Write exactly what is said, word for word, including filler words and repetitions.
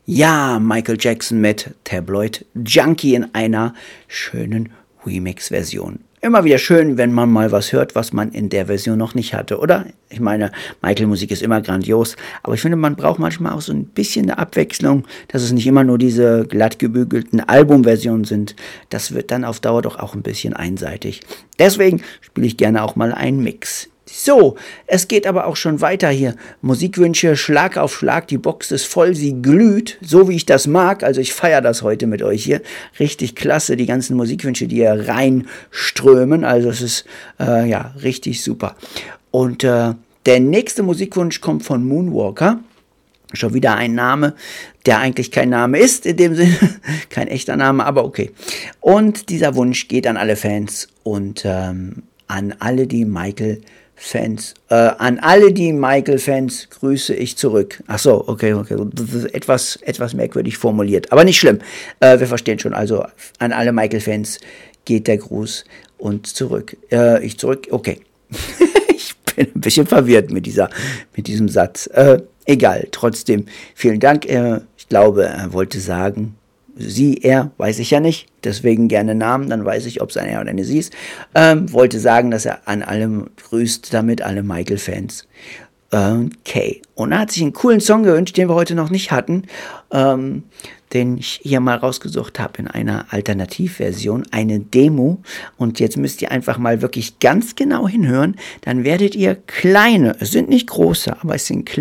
Ja, Michael Jackson mit Tabloid Junkie in einer schönen Remix-Version. Immer wieder schön, wenn man mal was hört, was man in der Version noch nicht hatte, oder? Ich meine, Michael-Musik ist immer grandios, aber ich finde, man braucht manchmal auch so ein bisschen eine Abwechslung, dass es nicht immer nur diese glatt gebügelten Albumversionen sind. Das wird dann auf Dauer doch auch ein bisschen einseitig. Deswegen spiele ich gerne auch mal einen Mix. So, es geht aber auch schon weiter hier. Musikwünsche, Schlag auf Schlag, die Box ist voll, sie glüht, so wie ich das mag. Also ich feiere das heute mit euch hier. Richtig klasse, die ganzen Musikwünsche, die hier reinströmen. Also es ist, äh, ja, richtig super. Und äh, der nächste Musikwunsch kommt von Moonwalker. Schon wieder ein Name, der eigentlich kein Name ist, in dem Sinne, kein echter Name, aber okay. Und dieser Wunsch geht an alle Fans und ähm, an alle, die Michael Fans, äh, an alle die Michael-Fans grüße ich zurück. Ach so, okay, okay, das ist etwas, etwas merkwürdig formuliert, aber nicht schlimm. Äh, wir verstehen schon, also an alle Michael-Fans geht der Gruß und zurück. Äh, ich zurück, okay. Ich bin ein bisschen verwirrt mit dieser, mit diesem Satz. Äh, egal, trotzdem, vielen Dank. Äh, ich glaube, er wollte sagen, sie, er, weiß ich ja nicht, deswegen gerne Namen, dann weiß ich, ob es ein er oder eine sie ist, ähm, wollte sagen, dass er an allem grüßt, damit alle Michael-Fans. Okay, und er hat sich einen coolen Song gewünscht, den wir heute noch nicht hatten, ähm, den ich hier mal rausgesucht habe in einer Alternativversion, eine Demo, und jetzt müsst ihr einfach mal wirklich ganz genau hinhören, dann werdet ihr kleine, es sind nicht große, aber es sind kleine,